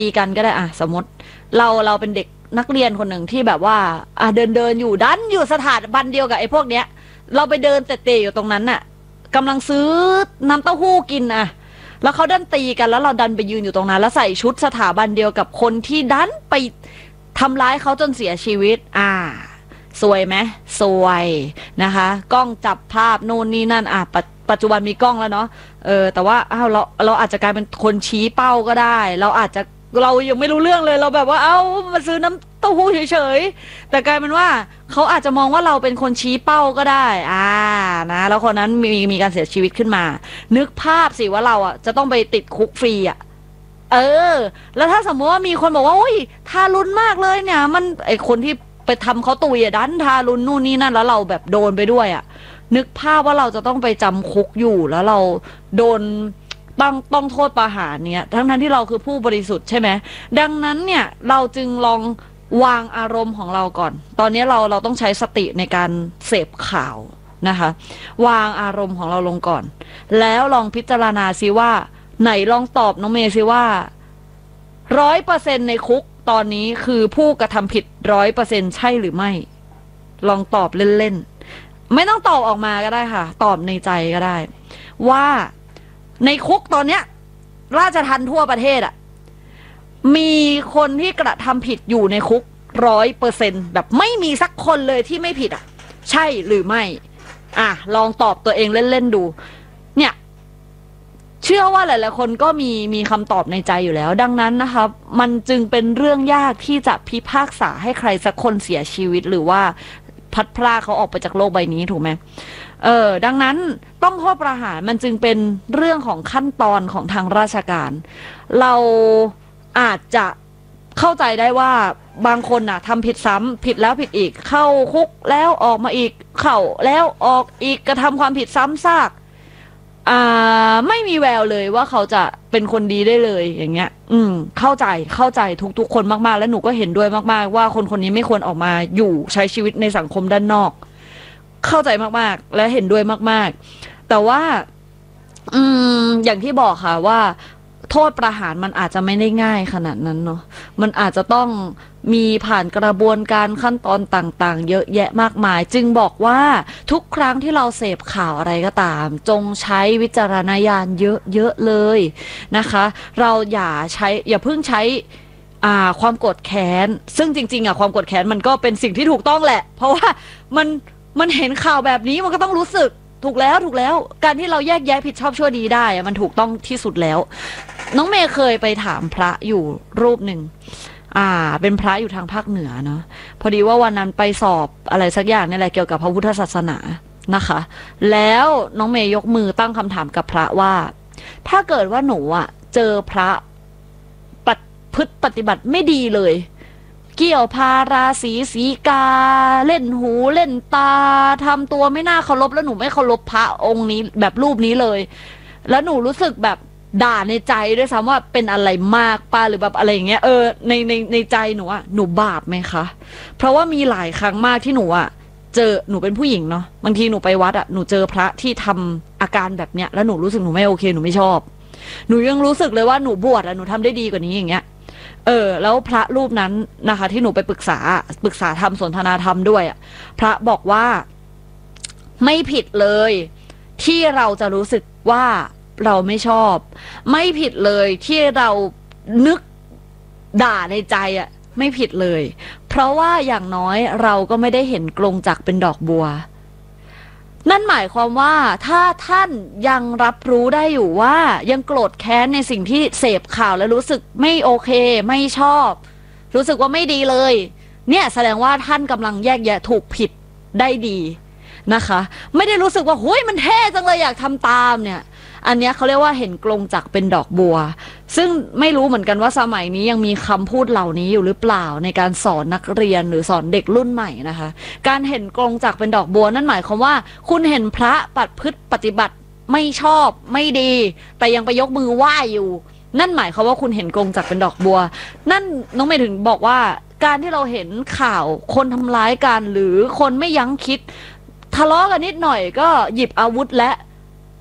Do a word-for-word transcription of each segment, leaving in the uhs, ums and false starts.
ตีกันก็ได้อะสมมติเราเราเป็นเด็กนักเรียนคนหนึ่งที่แบบว่าอ่ะเดินเดินอยู่ดันอยู่สถาบันเดียวกับไอ้พวกเนี้ยเราไปเดินเตะๆอยู่ตรงนั้นน่ะกำลังซื้อน้ำเต้าหู้กินอะแล้วเขาดันตีกันแล้วเราดันไปยืนอยู่ตรงนั้นแล้วใส่ชุดสถาบันเดียวกับคนที่ดันไปทำร้ายเขาจนเสียชีวิตอ่าสวยไหมสวยนะคะกล้องจับภาพโน่นนี่นั่นอ่ะปัจจุบันมีกล้องแล้วเนาะเออแต่ว่าอ้าวเราเราอาจจะกลายเป็นคนชี้เป้าก็ได้เราอาจจะเรายังไม่รู้เรื่องเลยเราแบบว่าเอ้ามาซื้อน้ำเต้าหู้เฉยๆแต่กลายเป็นว่าเขาอาจจะมองว่าเราเป็นคนชี้เป้าก็ได้อ่านะแล้วคนนั้นมีมีการเสียชีวิตขึ้นมานึกภาพสิว่าเราอ่ะจะต้องไปติดคุกฟรีอ่ะเออแล้วถ้าสมมติว่ามีคนบอกว่าโอ้ยทารุณมากเลยเนี่ยมันไอคนที่ไปทำเขาตุยอ่ะดันทารุณนู่นนี่นั่นแล้วเราแบบโดนไปด้วยอ่ะนึกภาพว่าเราจะต้องไปจำคุกอยู่แล้วเราโดนต้องต้องโทษประหารเนี่ยทั้งนั้นที่เราคือผู้บริสุทธิ์ใช่ไหมดังนั้นเนี่ยเราจึงลองวางอารมณ์ของเราก่อนตอนนี้เราเราต้องใช้สติในการเสพข่าวนะคะวางอารมณ์ของเราลงก่อนแล้วลองพิจารณาซิว่าไหนลองตอบน้องเมย์ซิว่าร้อยเปอร์เซ็นต์ในคุกตอนนี้คือผู้กระทำผิดร้อยเปอร์เซ็นต์ใช่หรือไม่ลองตอบเล่นๆไม่ต้องตอบออกมาก็ได้ค่ะตอบในใจก็ได้ว่าในคุกตอนเนี้ยราชทัณฑ์ทั่วประเทศอะมีคนที่กระทำผิดอยู่ในคุกร้อยเปอร์เซ็นต์แบบไม่มีสักคนเลยที่ไม่ผิดอะใช่หรือไม่อ่ะลองตอบตัวเองเล่นๆดูเนี่ยเชื่อว่าหลายๆคนก็มีมีคำตอบในใจอยู่แล้วดังนั้นนะคะมันจึงเป็นเรื่องยากที่จะพิพากษาให้ใครสักคนเสียชีวิตหรือว่าพัดพรากเขาออกไปจากโลกใบนี้ถูกไหมเออดังนั้นต้องโทษประหารมันจึงเป็นเรื่องของขั้นตอนของทางราชการเราอาจจะเข้าใจได้ว่าบางคนน่ะทำผิดซ้ำผิดแล้วผิดอีกเข้าคุกแล้วออกมาอีกเข้าแล้วออกอีกกระทำความผิดซ้ำซากอ่าไม่มีแววเลยว่าเขาจะเป็นคนดีได้เลยอย่างเงี้ยอืมเข้าใจเข้าใจทุกๆคนมากๆและหนูก็เห็นด้วยมากๆว่าคนคนนี้ไม่ควรออกมาอยู่ใช้ชีวิตในสังคมด้านนอกเข้าใจมากๆและเห็นด้วยมากๆแต่ว่าอืมอย่างที่บอกค่ะว่าโทษประหารมันอาจจะไม่ได้ง่ายขนาดนั้นเนาะมันอาจจะต้องมีผ่านกระบวนการขั้นตอนต่างๆเยอะแยะมากมายจึงบอกว่าทุกครั้งที่เราเสพข่าวอะไรก็ตามจงใช้วิจารณญาณเยอะๆเลยนะคะเราอย่าใช้อย่าเพิ่งใช้อ่าความโกรธแค้นซึ่งจริงๆอ่ะความโกรธแค้นมันก็เป็นสิ่งที่ถูกต้องแหละเพราะว่ามันมันเห็นข่าวแบบนี้มันก็ต้องรู้สึกถูกแล้วถูกแล้วการที่เราแยกแยะผิดชอบชั่วดีได้มันถูกต้องที่สุดแล้วน้องเมย์เคยไปถามพระอยู่รูปหนึ่งอ่าเป็นพระอยู่ทางภาคเหนือเนาะพอดีว่าวันนั้นไปสอบอะไรสักอย่างนี่แหละเกี่ยวกับพระพุทธศาสนานะคะแล้วน้องเมย์ยกมือตั้งคำถามกับพระว่าถ้าเกิดว่าหนูอ่ะเจอพระปฏิพฤติปฏิบัติไม่ดีเลยเกี่ยวพาราศีสีกาเล่นหูเล่นตาทำตัวไม่น่าเคารพแล้วหนูไม่เคารพพระองค์นี้แบบรูปนี้เลยแล้วหนูรู้สึกแบบด่าในใจด้วยซ้ำว่าเป็นอะไรมากป้าหรือแบบอะไรอย่างเงี้ยเออในในในใจหนูอะหนูบาปไหมคะเพราะว่ามีหลายครั้งมากที่หนูอะเจอหนูเป็นผู้หญิงเนาะบางทีหนูไปวัดอะหนูเจอพระที่ทำอาการแบบเนี้ยแล้วหนูรู้สึกหนูไม่โอเคหนูไม่ชอบหนูยังรู้สึกเลยว่าหนูบวชอะหนูทำได้ดีกว่านี้อย่างเงี้ยเออแล้วพระรูปนั้นนะคะที่หนูไปปรึกษาปรึกษาธรรมสนทนาธรรมด้วยอะพระบอกว่าไม่ผิดเลยที่เราจะรู้สึกว่าเราไม่ชอบไม่ผิดเลยที่เรานึกด่าในใจอ่ะไม่ผิดเลยเพราะว่าอย่างน้อยเราก็ไม่ได้เห็นกลงจักเป็นดอกบัวนั่นหมายความว่าถ้าท่านยังรับรู้ได้อยู่ว่ายังโกรธแค้นในสิ่งที่เสพข่าวแล้วรู้สึกไม่โอเคไม่ชอบรู้สึกว่าไม่ดีเลยเนี่ยแสดงว่าท่านกำลังแยกแยะถูกผิดได้ดีนะคะไม่ได้รู้สึกว่าเฮ้ยมันเท่จังเลยอยากทำตามเนี่ยอันนี้เขาเรียกว่าเห็นกลงจักเป็นดอกบัวซึ่งไม่รู้เหมือนกันว่าสมัยนี้ยังมีคำพูดเหล่านี้อยู่หรือเปล่าในการสอนนักเรียนหรือสอนเด็กรุ่นใหม่นะคะการเห็นกลงจักเป็นดอกบัวนั่นหมายความว่าคุณเห็นพระปัดพฤติปฏิบัติไม่ชอบไม่ดีแต่ยังไปยกมือไหว้อยู่นั่นหมายความว่าคุณเห็นกลงจักเป็นดอกบัวนั่นน้องเมย์ถึงบอกว่าการที่เราเห็นข่าวคนทำร้ายกันหรือคนไม่ยั้งคิดทะเลาะกันนิดหน่อยก็หยิบอาวุธและ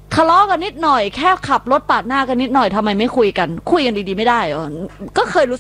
ทะเลาะกันนิดหน่อยแค่ขับรถปาดหน้ากันนิดหน่อยทำไมไม่คุยกันคุยกันดีๆไม่ได้เหรอก็เคยรู้